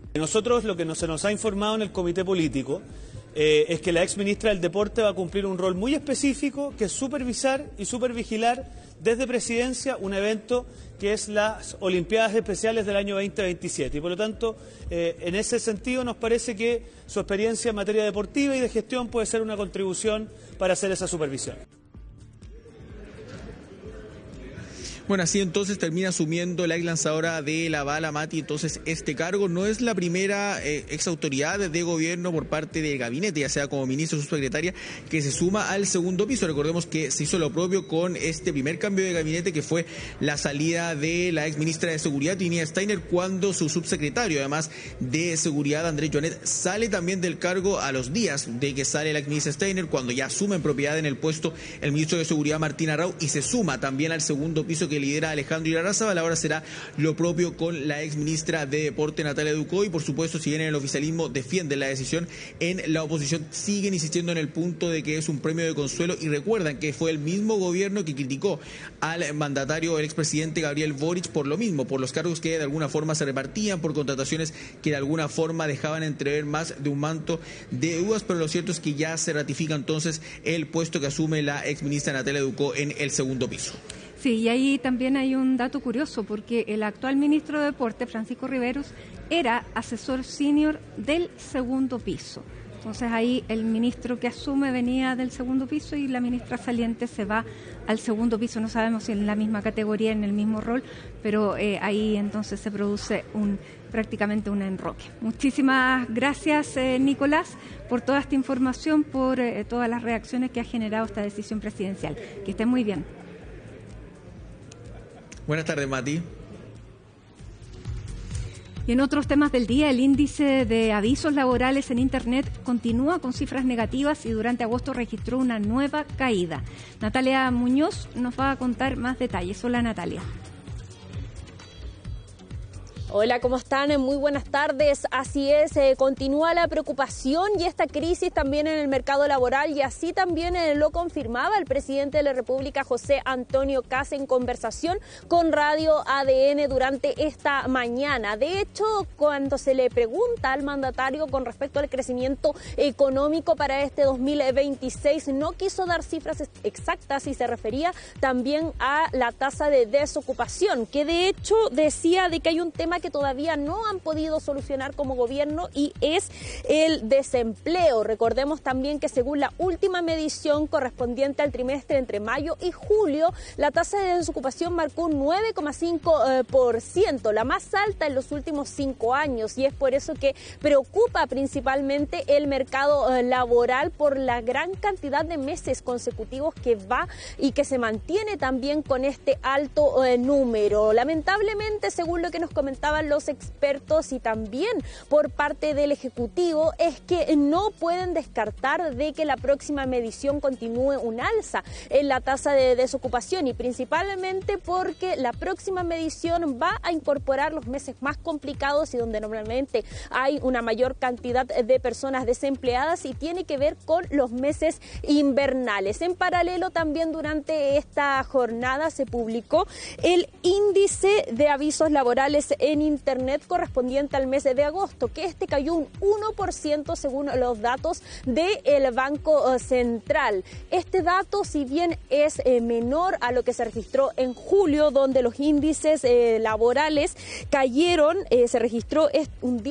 Nosotros lo que se nos ha informado en el comité político es que la ex ministra del Deporte va a cumplir un rol muy específico, que es supervisar y supervigilar desde Presidencia un evento que es las Olimpiadas Especiales del año 2027. Y por lo tanto, en ese sentido nos parece que su experiencia en materia deportiva y de gestión puede ser una contribución para hacer esa supervisión. Bueno, así entonces termina asumiendo la ex lanzadora de la bala, Mati. Entonces este cargo no es la primera ex autoridad de gobierno por parte del gabinete, ya sea como ministro o subsecretaria, que se suma al segundo piso. Recordemos que se hizo lo propio con este primer cambio de gabinete, que fue la salida de la ex ministra de Seguridad, Inia Steiner, cuando su subsecretario, además de Seguridad, Andrés Joanet, sale también del cargo a los días de que sale la ex ministra Steiner, cuando ya asume en propiedad en el puesto el ministro de Seguridad, Martín Arrau, y se suma también al segundo piso que lidera Alejandro Irarrázaval. Ahora será lo propio con la ex ministra de Deporte, Natalia Ducó, y por supuesto, si bien en el oficialismo defienden la decisión, en la oposición siguen insistiendo en el punto de que es un premio de consuelo, y recuerdan que fue el mismo gobierno que criticó al mandatario, el expresidente Gabriel Boric, por lo mismo, por los cargos que de alguna forma se repartían, por contrataciones que de alguna forma dejaban entrever más de un manto de dudas, pero lo cierto es que ya se ratifica entonces el puesto que asume la ex ministra Natalia Ducó en el segundo piso. Sí, y ahí también hay un dato curioso, porque el actual ministro de Deporte, Francisco Riveros, era asesor senior del segundo piso. Entonces ahí el ministro que asume venía del segundo piso y la ministra saliente se va al segundo piso. No sabemos si en la misma categoría, en el mismo rol, pero ahí entonces se produce prácticamente un enroque. Muchísimas gracias, Nicolás, por toda esta información, por todas las reacciones que ha generado esta decisión presidencial. Que estén muy bien. Buenas tardes, Mati. Y en otros temas del día, el índice de avisos laborales en Internet continúa con cifras negativas y durante agosto registró una nueva caída. Natalia Muñoz nos va a contar más detalles. Hola, Natalia. Hola, ¿cómo están? Muy buenas tardes. Así es, continúa la preocupación y esta crisis también en el mercado laboral, y así también lo confirmaba el presidente de la República, José Antonio Kast, en conversación con Radio ADN durante esta mañana. De hecho, cuando se le pregunta al mandatario con respecto al crecimiento económico para este 2026, no quiso dar cifras exactas y se refería también a la tasa de desocupación, que de hecho decía de que hay un tema que todavía no han podido solucionar como gobierno, y es el desempleo. Recordemos también que según la última medición correspondiente al trimestre entre mayo y julio, la tasa de desocupación marcó un 9,5%, la más alta en los últimos 5 años, y es por eso que preocupa principalmente el mercado laboral por la gran cantidad de meses consecutivos que va y que se mantiene también con este alto número. Lamentablemente, según lo que nos comentaban los expertos y también por parte del Ejecutivo, es que no pueden descartar de que la próxima medición continúe un alza en la tasa de desocupación, y principalmente porque la próxima medición va a incorporar los meses más complicados y donde normalmente hay una mayor cantidad de personas desempleadas, y tiene que ver con los meses invernales. En paralelo, también durante esta jornada se publicó el índice de avisos laborales en Internet correspondiente al mes de agosto, que este cayó un 1% según los datos del Banco Central. Este dato, si bien es menor a lo que se registró en julio, donde los índices laborales cayeron, se registró un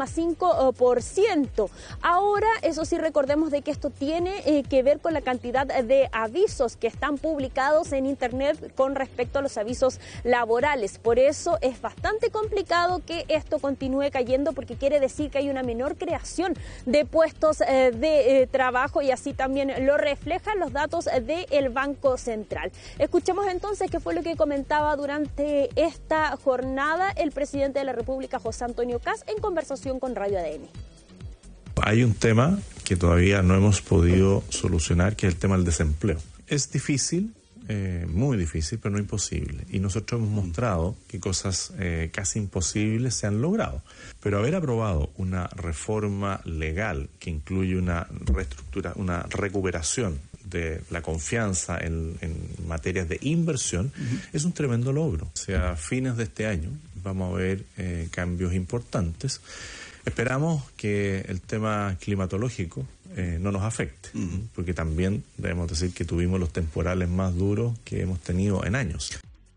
10,5%. Ahora, eso sí, recordemos de que esto tiene que ver con la cantidad de avisos que están publicados en Internet con respecto a los avisos laborales. Por eso es bastante complicado que esto continúe cayendo, porque quiere decir que hay una menor creación de puestos de trabajo, y así también lo reflejan los datos del Banco Central. Escuchemos entonces qué fue lo que comentaba durante esta jornada el presidente de la República, José Antonio Kast, en conversación con Radio ADN. Hay un tema que todavía no hemos podido solucionar, que es el tema del desempleo. Es difícil, muy difícil, pero no imposible. Y nosotros hemos mostrado que cosas casi imposibles se han logrado. Pero haber aprobado una reforma legal que incluye una recuperación de la confianza en materias de inversión, es un tremendo logro. O sea, a fines de este año vamos a ver cambios importantes. Esperamos que el tema climatológico no nos afecte, porque también debemos decir que tuvimos los temporales más duros que hemos tenido en años.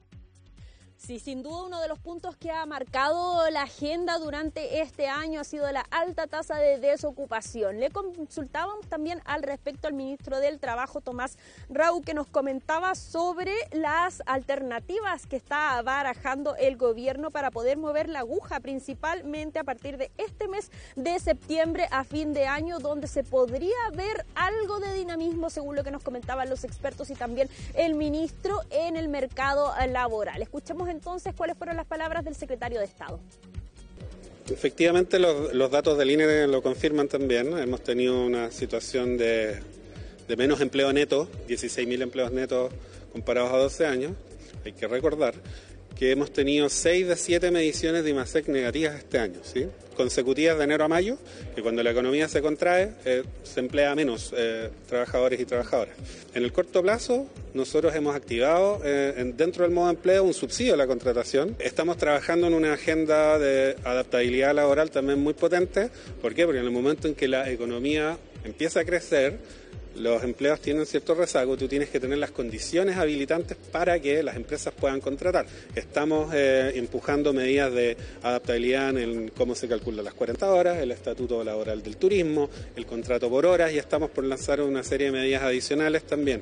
Sí, sin duda uno de los puntos que ha marcado la agenda durante este año ha sido la alta tasa de desocupación. Le consultábamos también al respecto al ministro del Trabajo, Tomás Rau, que nos comentaba sobre las alternativas que está barajando el gobierno para poder mover la aguja, principalmente a partir de este mes de septiembre a fin de año, donde se podría ver algo de dinamismo, según lo que nos comentaban los expertos y también el ministro, en el mercado laboral. Escuchemos entonces cuáles fueron las palabras del secretario de Estado. Efectivamente, los datos del INE lo confirman también. Hemos tenido una situación de menos empleo neto, 16.000 empleos netos comparados a 12 años. Hay que recordar que hemos tenido 6 de 7 mediciones de IMASEC negativas este año, ¿sí? Consecutivas de enero a mayo, que cuando la economía se contrae se emplea menos trabajadores y trabajadoras. En el corto plazo, nosotros hemos activado dentro del modo de empleo un subsidio a la contratación. Estamos trabajando en una agenda de adaptabilidad laboral también muy potente. ¿Por qué? Porque en el momento en que la economía empieza a crecer, los empleos tienen cierto rezago, tú tienes que tener las condiciones habilitantes para que las empresas puedan contratar. Estamos empujando medidas de adaptabilidad en cómo se calculan las 40 horas, el estatuto laboral del turismo, el contrato por horas, y estamos por lanzar una serie de medidas adicionales también.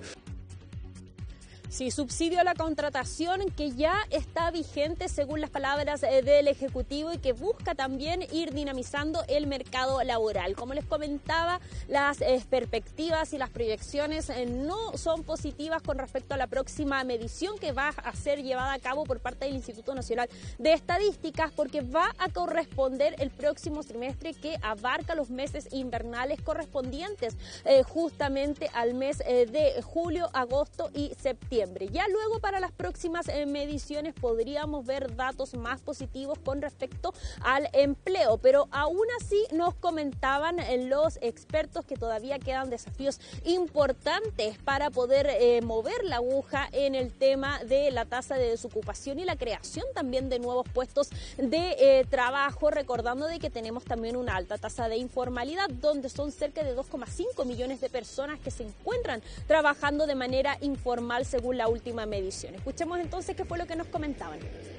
Sí, subsidio a la contratación que ya está vigente según las palabras del Ejecutivo y que busca también ir dinamizando el mercado laboral. Como les comentaba, las perspectivas y las proyecciones no son positivas con respecto a la próxima medición que va a ser llevada a cabo por parte del Instituto Nacional de Estadísticas, porque va a corresponder el próximo trimestre que abarca los meses invernales correspondientes justamente al mes de julio, agosto y septiembre. Ya luego para las próximas mediciones podríamos ver datos más positivos con respecto al empleo, pero aún así nos comentaban los expertos que todavía quedan desafíos importantes para poder mover la aguja en el tema de la tasa de desocupación y la creación también de nuevos puestos de trabajo, recordando de que tenemos también una alta tasa de informalidad, donde son cerca de 2,5 millones de personas que se encuentran trabajando de manera informal según la última medición. Escuchemos entonces qué fue lo que nos comentaban.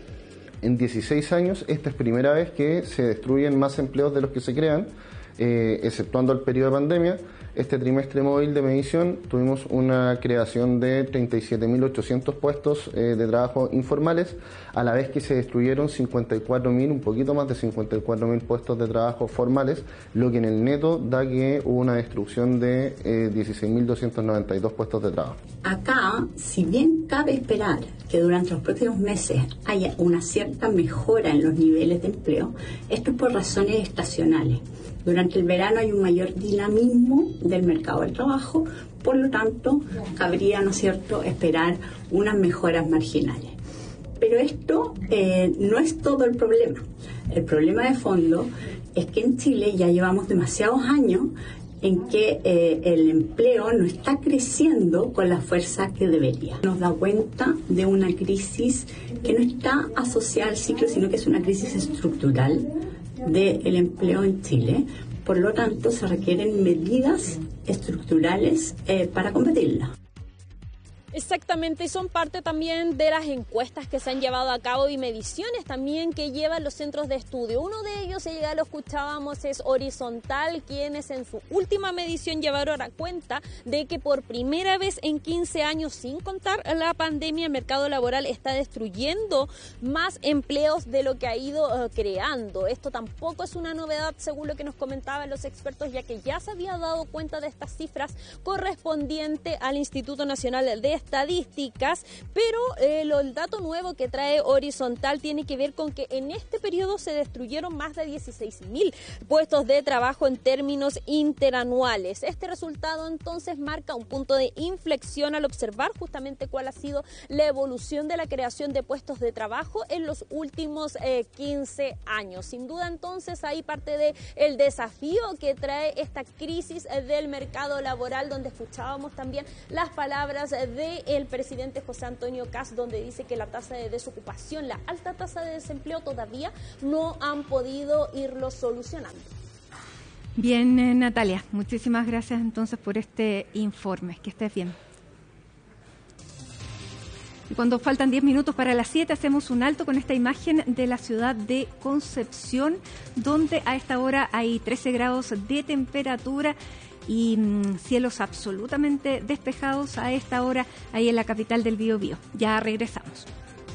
En 16 años, esta es primera vez que se destruyen más empleos de los que se crean, exceptuando el periodo de pandemia. Este trimestre móvil de medición tuvimos una creación de 37.800 puestos de trabajo informales, a la vez que se destruyeron 54.000, un poquito más de 54.000 puestos de trabajo formales, lo que en el neto da que hubo una destrucción de 16.292 puestos de trabajo. Acá, si bien cabe esperar que durante los próximos meses haya una cierta mejora en los niveles de empleo, esto es por razones estacionales. Durante el verano hay un mayor dinamismo del mercado del trabajo, por lo tanto, cabría, ¿no es cierto?, esperar unas mejoras marginales. Pero esto no es todo el problema. El problema de fondo es que en Chile ya llevamos demasiados años en que el empleo no está creciendo con la fuerza que debería. Nos da cuenta de una crisis que no está asociada al ciclo, sino que es una crisis estructural del empleo en Chile. Por lo tanto, se requieren medidas estructurales para combatirla. Exactamente, y son parte también de las encuestas que se han llevado a cabo y mediciones también que llevan los centros de estudio. Uno de ellos, ya lo escuchábamos, es Horizontal, quienes en su última medición llevaron a cuenta de que por primera vez en 15 años, sin contar la pandemia, el mercado laboral está destruyendo más empleos de lo que ha ido creando. Esto tampoco es una novedad, según lo que nos comentaban los expertos, ya que ya se había dado cuenta de estas cifras correspondiente al Instituto Nacional de Estadísticas, pero el dato nuevo que trae Horizontal tiene que ver con que en este periodo se destruyeron más de 16.000 puestos de trabajo en términos interanuales. Este resultado entonces marca un punto de inflexión al observar justamente cuál ha sido la evolución de la creación de puestos de trabajo en los últimos 15 años. Sin duda entonces ahí parte del desafío que trae esta crisis del mercado laboral, donde escuchábamos también las palabras de del presidente José Antonio Kast, donde dice que la tasa de desocupación, la alta tasa de desempleo todavía no han podido irlo solucionando. Bien, Natalia, muchísimas gracias entonces por este informe. Que estés bien. Y cuando faltan 10 minutos para las 7, hacemos un alto con esta imagen de la ciudad de Concepción, donde a esta hora hay 13 grados de temperatura y cielos absolutamente despejados a esta hora ahí en la capital del Biobío. Ya regresamos.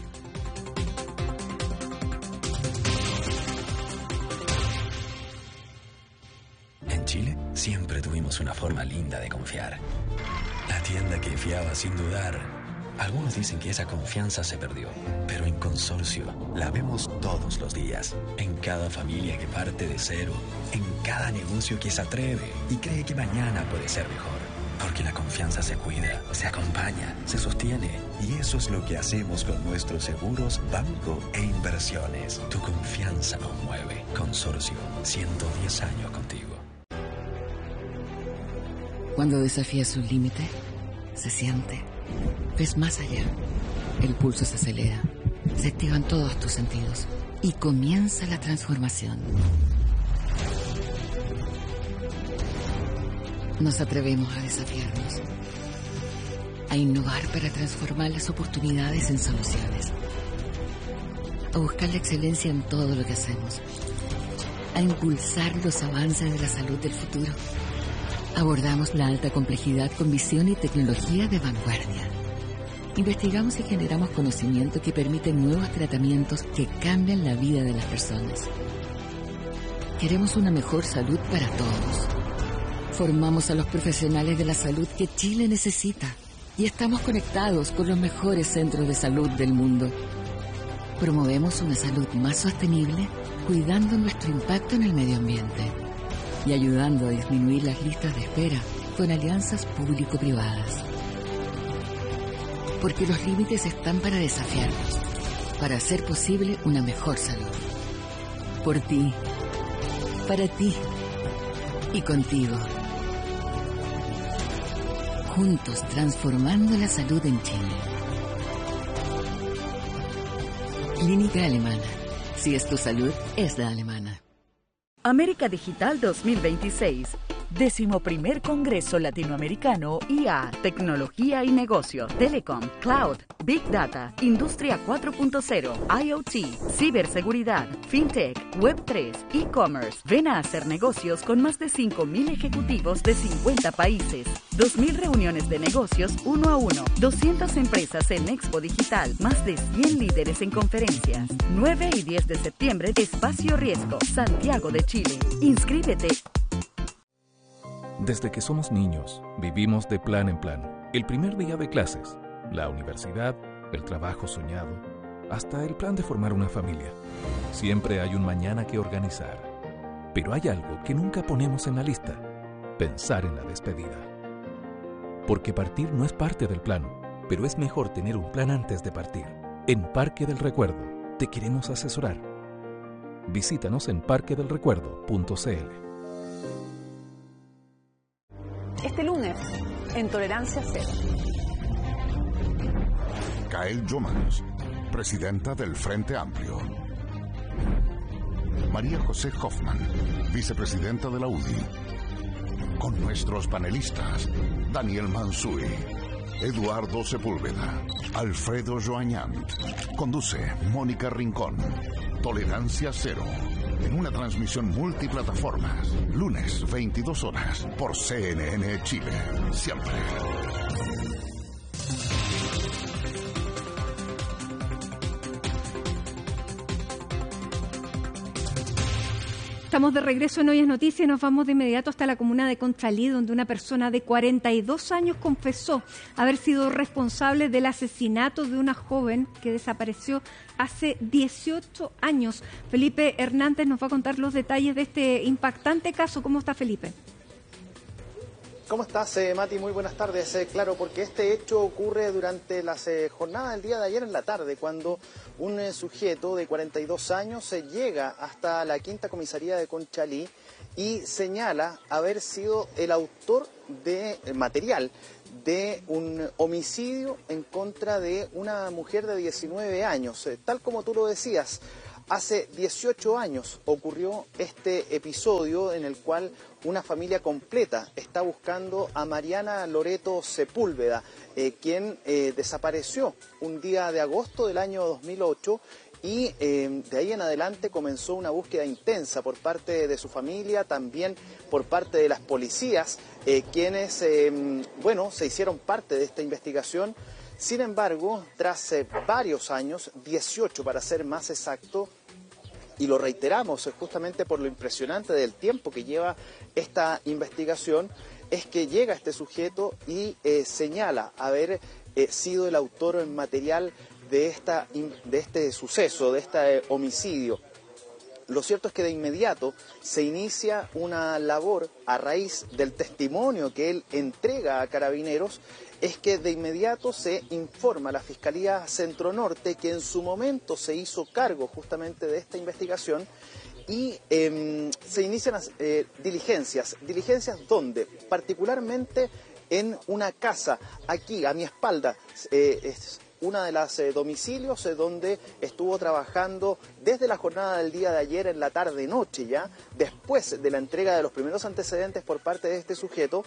En Chile siempre tuvimos una forma linda de confiar. La tienda que fiaba sin dudar. Algunos dicen que esa confianza se perdió, pero en Consorcio la vemos todos los días. En cada familia que parte de cero, en cada negocio que se atreve y cree que mañana puede ser mejor. Porque la confianza se cuida, se acompaña, se sostiene. Y eso es lo que hacemos con nuestros seguros, banco e inversiones. Tu confianza nos mueve. Consorcio, 110 años contigo. Cuando desafías un límite, se siente. Ves más allá. El pulso se acelera. Se activan todos tus sentidos. Y comienza la transformación. Nos atrevemos a desafiarnos. A innovar para transformar las oportunidades en soluciones. A buscar la excelencia en todo lo que hacemos. A impulsar los avances de la salud del futuro. Abordamos la alta complejidad con visión y tecnología de vanguardia. Investigamos y generamos conocimiento que permite nuevos tratamientos que cambian la vida de las personas. Queremos una mejor salud para todos. Formamos a los profesionales de la salud que Chile necesita y estamos conectados con los mejores centros de salud del mundo. Promovemos una salud más sostenible, cuidando nuestro impacto en el medio ambiente y ayudando a disminuir las listas de espera con alianzas público-privadas. Porque los límites están para desafiarnos, para hacer posible una mejor salud. Por ti, para ti y contigo. Juntos transformando la salud en Chile. Clínica Alemana. Si es tu salud, es la alemana. América Digital 2026. 11º Congreso Latinoamericano IA, Tecnología y Negocio, Telecom, Cloud, Big Data, Industria 4.0, IoT, Ciberseguridad, FinTech, Web3, E-Commerce. Ven a hacer negocios con más de 5.000 ejecutivos de 50 países. 2.000 reuniones de negocios 1 a 1, 200 empresas en Expo Digital, más de 100 líderes en conferencias. 9 y 10 de septiembre, Espacio Riesgo, Santiago de Chile. Inscríbete. Desde que somos niños, vivimos de plan en plan. El primer día de clases, la universidad, el trabajo soñado, hasta el plan de formar una familia. Siempre hay un mañana que organizar. Pero hay algo que nunca ponemos en la lista: pensar en la despedida. Porque partir no es parte del plan, pero es mejor tener un plan antes de partir. En Parque del Recuerdo, te queremos asesorar. Visítanos en parquedelrecuerdo.cl. Este lunes, en Tolerancia Cero. Kael Jomans, presidenta del Frente Amplio. María José Hoffman, vicepresidenta de la UDI. Con nuestros panelistas, Daniel Mansuy, Eduardo Sepúlveda, Alfredo Joañant. Conduce Mónica Rincón. Tolerancia Cero. En una transmisión multiplataformas. Lunes, 22 horas. Por CNN Chile. Siempre. Estamos de regreso en Hoy es Noticia y nos vamos de inmediato hasta la comuna de Conchalí, donde una persona de 42 años confesó haber sido responsable del asesinato de una joven que desapareció hace 18 años. Felipe Hernández nos va a contar los detalles de este impactante caso. ¿Cómo está, Felipe? ¿Cómo estás, Mati? Muy buenas tardes. Claro, porque este hecho ocurre durante las jornadas del día de ayer en la tarde, cuando un sujeto de 42 años llega hasta la quinta comisaría de Conchalí y señala haber sido el autor de material de un homicidio en contra de una mujer de 19 años. Tal como tú lo decías, hace 18 años ocurrió este episodio en el cual una familia completa está buscando a Mariana Loreto Sepúlveda, quien desapareció un día de agosto del año 2008 y de ahí en adelante comenzó una búsqueda intensa por parte de su familia, también por parte de las policías, quienes se hicieron parte de esta investigación. Sin embargo, tras varios años, 18 para ser más exacto, y lo reiteramos justamente por lo impresionante del tiempo que lleva esta investigación, es que llega este sujeto y señala haber sido el autor material de este suceso, de este homicidio. Lo cierto es que de inmediato se inicia una labor a raíz del testimonio que él entrega a Carabineros. Es que de inmediato se informa a la Fiscalía Centro Norte, que en su momento se hizo cargo justamente de esta investigación, y se inician las diligencias donde, particularmente en una casa, aquí a mi espalda, es una de las domicilios donde estuvo trabajando desde la jornada del día de ayer en la tarde-noche ya, después de la entrega de los primeros antecedentes por parte de este sujeto,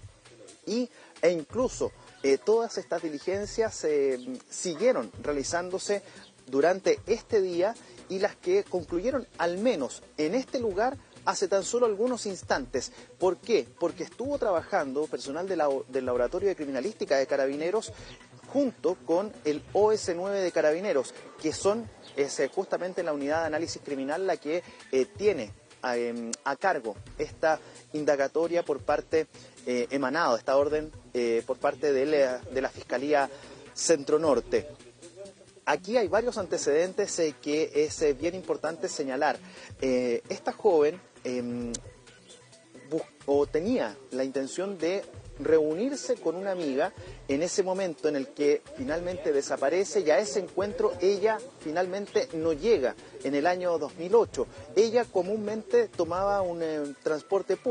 e incluso todas estas diligencias siguieron realizándose durante este día, y las que concluyeron al menos en este lugar hace tan solo algunos instantes. ¿Por qué? Porque estuvo trabajando personal del Laboratorio de Criminalística de Carabineros junto con el OS9 de Carabineros, que es justamente la unidad de análisis criminal la que tiene a cargo esta indagatoria por parte emanado, esta orden por parte de la Fiscalía Centro Norte. Aquí hay varios antecedentes que es bien importante señalar. Esta joven tenía la intención de reunirse con una amiga en ese momento en el que finalmente desaparece, y a ese encuentro ella finalmente no llega en el año 2008. Ella comúnmente tomaba un transporte público.